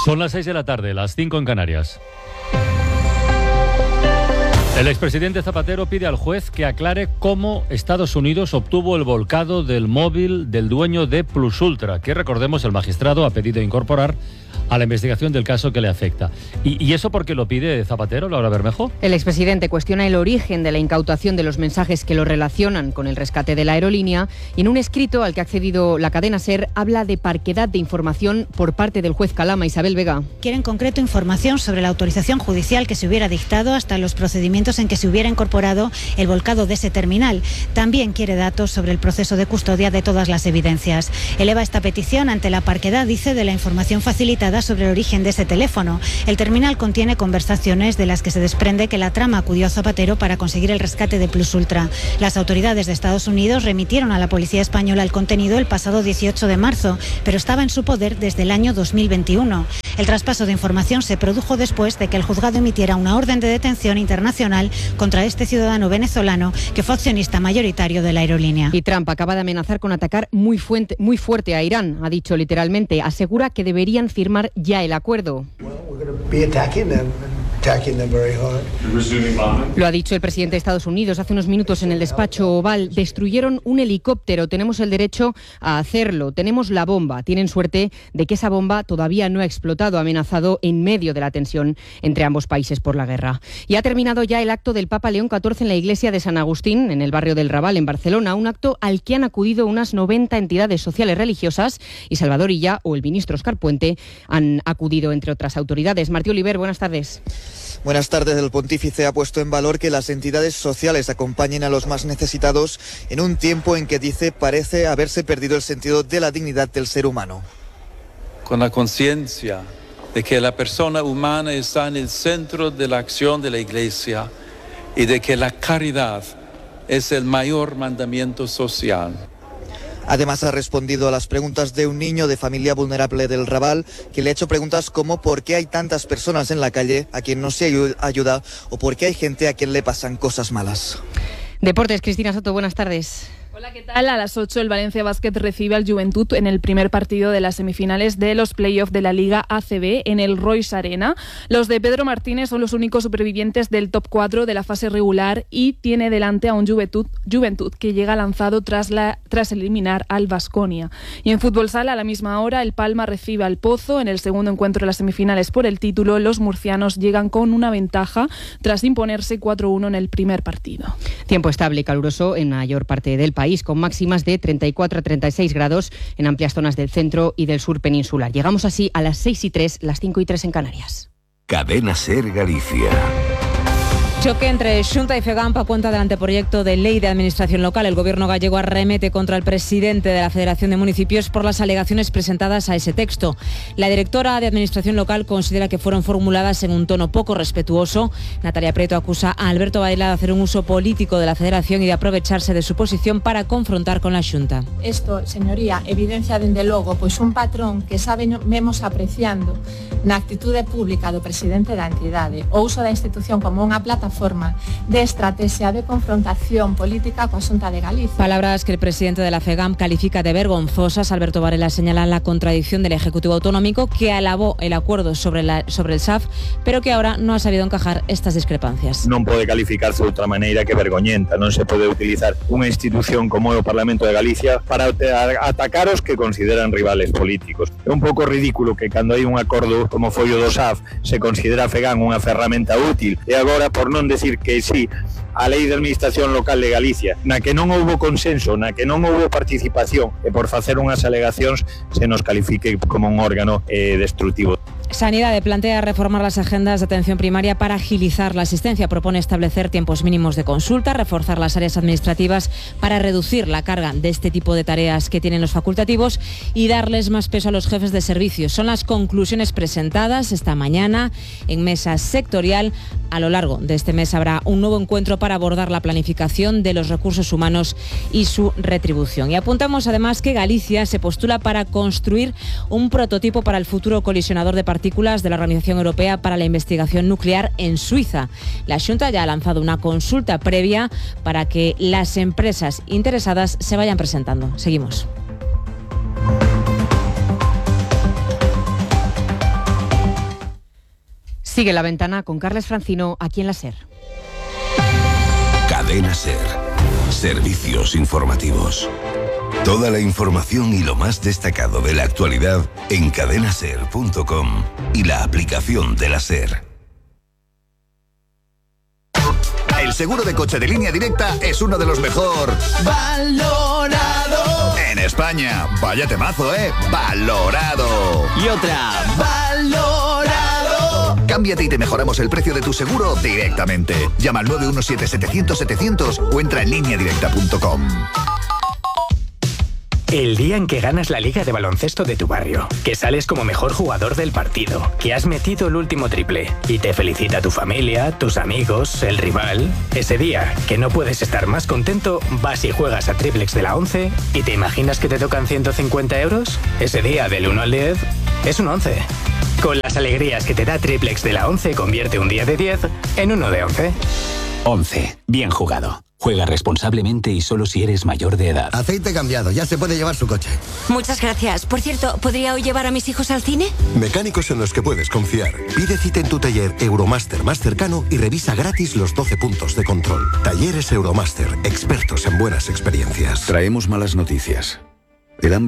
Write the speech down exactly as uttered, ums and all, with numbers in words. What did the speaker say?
Son las seis de la tarde, las cinco en Canarias. El expresidente Zapatero pide al juez que aclare cómo Estados Unidos obtuvo el volcado del móvil del dueño de Plus Ultra, que recordemos el magistrado ha pedido incorporar a la investigación del caso que le afecta. ¿Y, y eso por qué lo pide Zapatero, Laura Bermejo? El expresidente cuestiona el origen de la incautación de los mensajes que lo relacionan con el rescate de la aerolínea y en un escrito al que ha accedido la cadena SER habla de parquedad de información por parte del juez Calama. Isabel Vega. Quiere en concreto información sobre la autorización judicial que se hubiera dictado hasta los procedimientos en que se hubiera incorporado el volcado de ese terminal. También quiere datos sobre el proceso de custodia de todas las evidencias. Eleva esta petición ante la parquedad, dice, de la información facilitada sobre el origen de ese teléfono. El terminal contiene conversaciones de las que se desprende que la trama acudió a Zapatero para conseguir el rescate de Plus Ultra. Las autoridades de Estados Unidos remitieron a la policía española el contenido el pasado dieciocho de marzo, pero estaba en su poder desde el año dos mil veintiuno. El traspaso de información se produjo después de que el juzgado emitiera una orden de detención internacional contra este ciudadano venezolano que fue accionista mayoritario de la aerolínea. Y Trump acaba de amenazar con atacar muy, fuente, muy fuerte a Irán. Ha dicho literalmente, asegura que deberían firmar ya el acuerdo. Lo ha dicho el presidente de Estados Unidos hace unos minutos en el despacho Oval. Destruyeron un helicóptero, tenemos el derecho a hacerlo, tenemos la bomba. Tienen suerte de que esa bomba todavía no ha explotado, ha amenazado en medio de la tensión entre ambos países por la guerra. Y ha terminado ya el acto del Papa León catorce en la iglesia de San Agustín, en el barrio del Raval, en Barcelona, un acto al que han acudido unas noventa entidades sociales religiosas y Salvador Illa o el ministro Óscar Puente han acudido, entre otras autoridades. Martí Oliver, buenas tardes. Buenas tardes. El pontífice ha puesto en valor que las entidades sociales acompañen a los más necesitados en un tiempo en que, dice, parece haberse perdido el sentido de la dignidad del ser humano. Con la conciencia de que la persona humana está en el centro de la acción de la Iglesia y de que la caridad es el mayor mandamiento social. Además, ha respondido a las preguntas de un niño de familia vulnerable del Raval, que le ha hecho preguntas como ¿por qué hay tantas personas en la calle a quien no se ayuda o por qué hay gente a quien le pasan cosas malas? Deportes, Cristina Soto, buenas tardes. Hola, ¿qué tal? A las ocho el Valencia Basket recibe al Juventud en el primer partido de las semifinales de los playoffs de la Liga A C B en el Royce Arena. Los de Pedro Martínez son los únicos supervivientes del top cuatro de la fase regular y tiene delante a un Juventud, Juventud que llega lanzado tras, la, tras eliminar al Baskonia. Y en fútbol sala, a la misma hora, el Palma recibe al Pozo. En el segundo encuentro de las semifinales por el título, los murcianos llegan con una ventaja tras imponerse cuatro uno en el primer partido. Tiempo estable y caluroso en mayor parte del país, con máximas de treinta y cuatro a treinta y seis grados en amplias zonas del centro y del sur peninsular. Llegamos así a las seis y tres, las cinco y tres en Canarias. Cadena SER Galicia. Choque entre Xunta y FEGAMP a cuenta del anteproyecto de ley de administración local. El gobierno gallego arremete contra el presidente de la Federación de Municipios por las alegaciones presentadas a ese texto. La directora de administración local considera que fueron formuladas en un tono poco respetuoso. Natalia Prieto acusa a Alberto Baela de hacer un uso político de la Federación y de aprovecharse de su posición para confrontar con la Xunta. Esto, señoría, evidencia dende logo pois un patrón que sabemos apreciando na actitude pública do presidente da entidade, o uso da institución como unha plataforma de estrategia de confrontación política coa Xunta de Galicia. Palabras que el presidente de la FEGAMP califica de vergonzosas. Alberto Varela señala la contradicción del Ejecutivo Autonómico, que alabó el acuerdo sobre, la, sobre el S A F, pero que ahora no ha sabido encajar estas discrepancias. Non pode calificarse de outra maneira que vergoñenta. Non se pode utilizar unha institución como o Parlamento de Galicia para atacar os que consideran rivales políticos. É un pouco ridículo que cando hai un acordo como foi o do S A F se considera a FEGAMP unha ferramenta útil e agora, por non decir que sí a Lei de Administración Local de Galicia, na que non houbo consenso, na que non houbo participación e por facer unhas alegacións se nos califique como un órgano eh, destructivo. Sanidad plantea reformar las agendas de atención primaria para agilizar la asistencia. Propone establecer tiempos mínimos de consulta, reforzar las áreas administrativas para reducir la carga de este tipo de tareas que tienen los facultativos y darles más peso a los jefes de servicios. Son las conclusiones presentadas esta mañana en mesa sectorial. A lo largo de este mes habrá un nuevo encuentro para abordar la planificación de los recursos humanos y su retribución. Y apuntamos además que Galicia se postula para construir un prototipo para el futuro colisionador de partículas de la Organización Europea para la Investigación Nuclear en Suiza. La Xunta ya ha lanzado una consulta previa para que las empresas interesadas se vayan presentando. Seguimos. Sigue La Ventana con Carles Francino, aquí en la SER. Cadena SER. Servicios informativos. Toda la información y lo más destacado de la actualidad en cadena ser punto com y la aplicación de la SER. El seguro de coche de Línea Directa es uno de los mejor valorado en España. Vaya temazo, ¿eh? Valorado. Y otra. Valorado. Cámbiate y te mejoramos el precio de tu seguro directamente. Llama al nueve uno siete, setecientos, setecientos o entra en línea directa punto com. El día en que ganas la liga de baloncesto de tu barrio, que sales como mejor jugador del partido, que has metido el último triple y te felicita tu familia, tus amigos, el rival. Ese día, que no puedes estar más contento, vas y juegas a Triplex de la once y te imaginas que te tocan ciento cincuenta euros. Ese día, del uno al diez, es un once. Con las alegrías que te da Triplex de la once, convierte un día de diez en uno de once. once. Bien jugado. Juega responsablemente y solo si eres mayor de edad. Aceite cambiado, ya se puede llevar su coche. Muchas gracias. Por cierto, ¿podría hoy llevar a mis hijos al cine? Mecánicos en los que puedes confiar. Pide cita en tu taller Euromaster más cercano y revisa gratis los doce puntos de control. Talleres Euromaster, expertos en buenas experiencias. Traemos malas noticias. El hambre